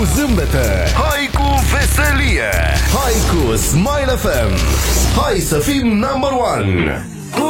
cu zâmbete, hai cu veselie, hai cu Smile FM. Hai să fim number one.